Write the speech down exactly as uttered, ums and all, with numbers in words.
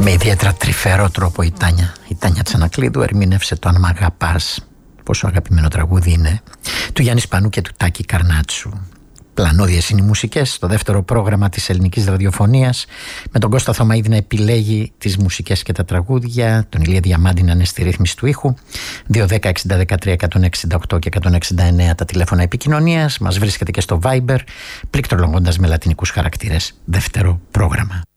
Με ιδιαίτερα τρυφερό τρόπο η Τάνια, η Τάνια Τσανακλείδου ερμήνευσε το «Αν μ' αγαπάς». Πόσο αγαπημένο τραγούδι είναι, του Γιάννη Σπανού και του Τάκη Καρνάτσου. Πλανόδιες είναι οι μουσικές στο δεύτερο πρόγραμμα της ελληνικής ραδιοφωνίας, με τον Κώστα Θωμαίδη να επιλέγει τις μουσικές και τα τραγούδια, τον Ηλία Διαμάντη να είναι στη ρύθμιση του ήχου. Δύο δέκα εξήντα δεκατρία εκατόν εξήντα οκτώ και εκατόν εξήντα εννέα τα τηλέφωνα επικοινωνίας. Μας βρίσκεται και στο Viber, πληκτρολογώντας με λατινικούς χαρακτήρες δεύτερο πρόγραμμα.